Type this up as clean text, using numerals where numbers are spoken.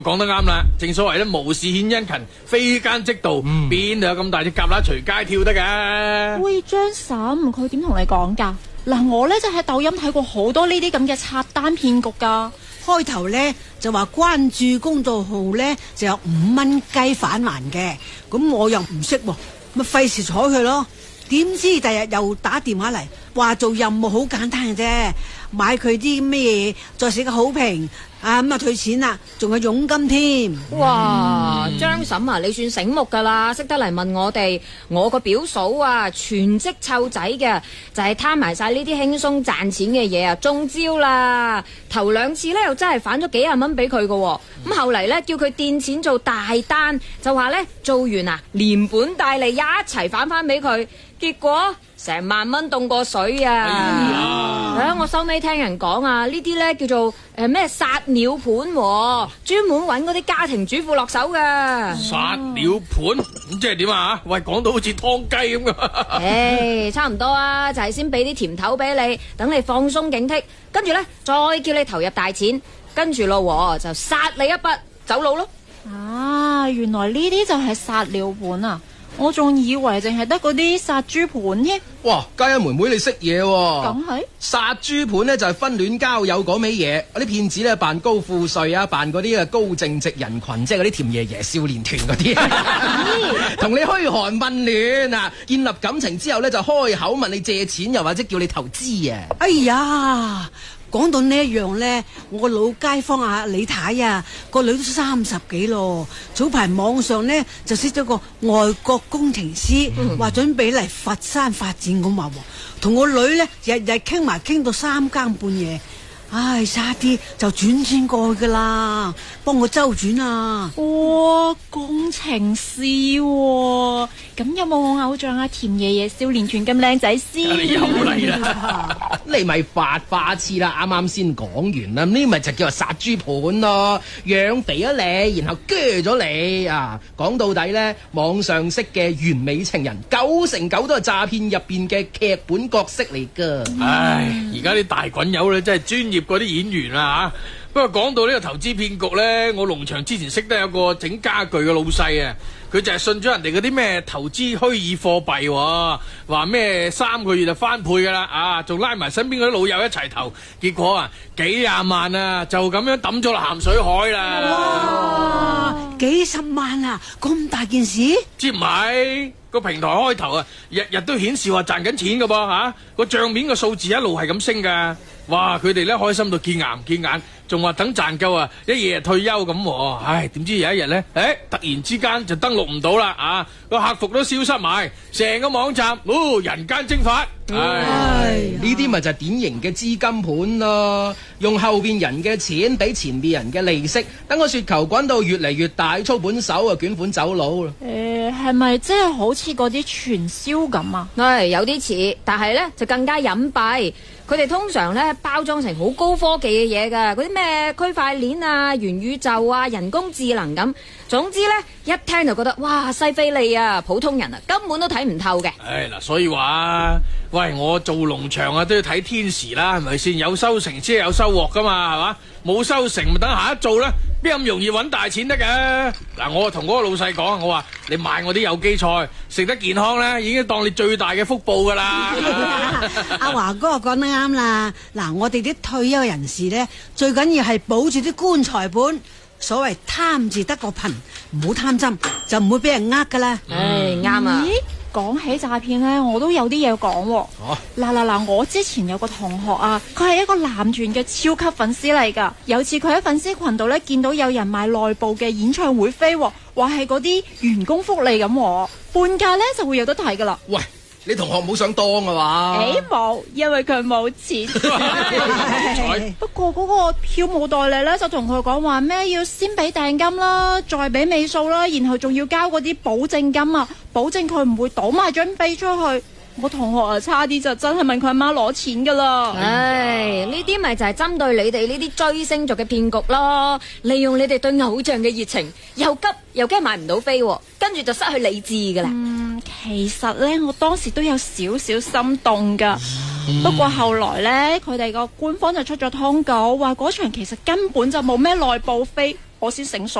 講得啱啦，正所謂咧，無事獻殷勤，非奸即盜，邊度有咁大隻蛤乸隨街跳得噶？ 喂，張嬸，佢點同你講噶？嗱，我呢就喺抖音睇過好多呢啲咁嘅刷單騙局噶。 開頭呢就話關注公眾號呢就有5蚊雞返還嘅，咁我又唔識喎，咪費事睬佢咯。點知第日又打電話嚟，話做任務好簡單嘅啫，買佢啲咩嘢，再寫個好評，咁啊退錢啦，仲有佣金添。 哇，張嬸啊，你算醒目噶啦，識得嚟問我哋。我個表嫂啊，全職湊仔嘅，就係貪埋晒呢啲輕鬆賺錢嘅嘢啊，中招啦。頭2次呢又真係返咗幾廿蚊俾佢噶，咁後嚟呢，叫佢墊錢做大單，就話呢，做完啊連本帶利一齊返俾佢。結果成萬蚊凍過水啊！我收尾聽人講啊，呢啲呢叫做咩殺鳥盤，專門揾嗰啲家庭主婦落手噶。 殺鳥盤咁即係點啊？喂，講到好似湯雞咁噶。 差唔多啊，就係先俾啲甜頭俾你，等你放鬆警惕，跟住呢，再叫你投入大錢，跟住咯就殺你一筆走佬咯。 啊，原來呢啲就係殺鳥盤啊！我仲以為淨係得嗰啲殺豬盤添。 哇，嘉欣妹妹你識嘢喎！ 梗係殺豬盤呢就係婚戀交友嗰味嘢，嗰啲騙子呢扮高富帥啊，扮嗰啲高正直人群，即係嗰啲甜爺爺少年團嗰啲，同你噓寒問暖啊，建立感情之後呢，就開口問你借錢，又或者叫你投資啊！ 哎呀！講到呢一樣呢，我個老街坊啊李太啊，個女都30幾咯。早排網上呢就識咗個外國工程師，話準備嚟佛山發展咁話，同我女呢日日傾埋傾到3更半夜。唉，差啲就轉錢過去噶啦，幫我周轉啊！ 哇，工程師喎，咁有冇我偶像啊甜爺爺少年團咁靚仔先？ 你又嚟啦！ 你咪發花痴啦！啱啱先講完啦，呢咪就叫做殺豬盤咯，養肥咗你，然後鋸咗你啊！講到底呢，網上識嘅完美情人9成9都係詐騙入邊嘅劇本角色嚟噶。 唉，而家啲大滾友咧真係專業嗰啲演員啊。不過講到呢個投資騙局呢，我農場之前識得有個整家具嘅老細啊，佢就係信咗人哋嗰啲咩投資虛擬貨幣，話咩3個月就翻倍噶啦啊，仲拉埋身邊嗰啲老友一齊投，結果啊幾廿萬啊就咁樣抌咗落鹹水海啦！ 哇，幾十萬啊，咁大件事？ 知唔係？個平台開頭啊，日日都顯示話賺緊錢噶噃吓，個賬面個數字一路係咁升噶，哇！佢哋咧開心到見牙唔見眼，仲話等賺夠啊，一夜退休咁。唉，點知有一日咧，突然之間就登錄唔到啦啊！個客服都消失埋，成個網站，人間蒸發。 唉，呢啲咪就係典型嘅資金盤咯，用後邊人嘅錢俾前邊人嘅利息，等個雪球滾到越嚟越大，操盤手啊捲款走佬啦。 係咪即係好似嗰啲傳銷咁啊？ 有啲似，但係呢就更加隱蔽。佢哋通常呢包裝成好高科技嘅嘢噶，嗰啲咩區塊鏈啊、元宇宙啊、人工智能咁。總之呢，一聽就覺得哇西非利啊，普通人啊根本都睇唔透嘅。 嗱，所以話喂，我做農場啊都要睇天時啦，係咪先？有收成先有收穫噶嘛，係嘛？冇收成咪等下一做啦，邊咁容易揾大錢得嘅？嗱，我同嗰個老細講，我話你買我啲有機菜，食得健康咧，已經當你最大嘅福報噶啦。 阿華哥講得啱啦，嗱，我哋啲退休人士咧，最緊要係保住啲棺材本。所謂貪字得個貧，唔好貪心，就唔會俾人呃噶啦。 啱啊！ 咦，講起詐騙咧，我都有啲嘢講喎。嗱，我之前有個同學啊，佢係一個男團嘅超級粉絲嚟噶。有次佢喺粉絲群度咧，見到有人賣內部嘅演唱會飛，話係嗰啲員工福利咁，半價咧就會有得睇噶啦。 喂，你同學冇想當啊嘛？ 冇，因為佢冇錢。不過嗰個票務代理咧就同佢講話咩要先俾訂金啦，再俾尾數啦，然後仲要交嗰啲保證金啊，保證佢唔會倒賣張飛出去。我同學啊，差啲就真係問佢阿媽攞錢噶啦。 唉，呢啲咪就係針對你哋呢啲追星族嘅騙局咯，利用你哋對偶像嘅熱情，又急又驚買唔到飛，跟住就失去理智噶啦。 其實呢，我當時都有少少心動噶，不過後來呢，佢哋個官方就出咗通告，話嗰場其實根本就冇咩內部飛， 我先醒水。